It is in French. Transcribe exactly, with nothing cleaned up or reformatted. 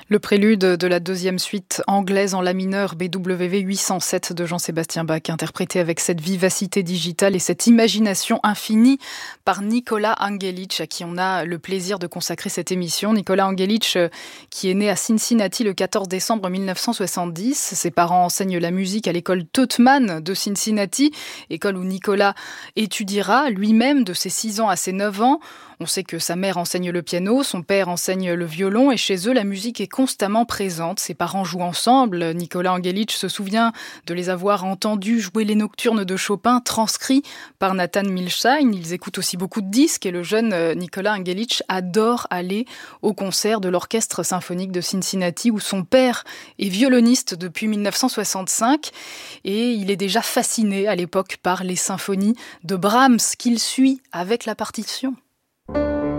Le prélude de la deuxième suite anglaise en la mineur B W V huit cent sept de Jean-Sébastien Bach, interprété avec cette vivacité digitale et cette imagination infinie par Nicolas Angelic, à qui on a le plaisir de consacrer cette émission. Nicolas Angelic, qui est né à Cincinnati le quatorze décembre mille neuf cent soixante-dix. Ses parents enseignent la musique à l'école Totman de Cincinnati, école où Nicolas étudiera lui-même de ses six ans à ses neuf ans. On sait que sa mère enseigne le piano, son père enseigne le violon et chez eux, la musique est constamment présente. Ses parents jouent ensemble. Nicolas Angelic se souvient de les avoir entendus jouer les nocturnes de Chopin transcrits par Nathan Milstein. Ils écoutent aussi beaucoup de disques et le jeune Nicolas Angelic adore aller au concert de l'Orchestre symphonique de Cincinnati où son père est violoniste depuis mille neuf cent soixante-cinq et il est déjà fasciné à l'époque par les symphonies de Brahms qu'il suit avec la partition.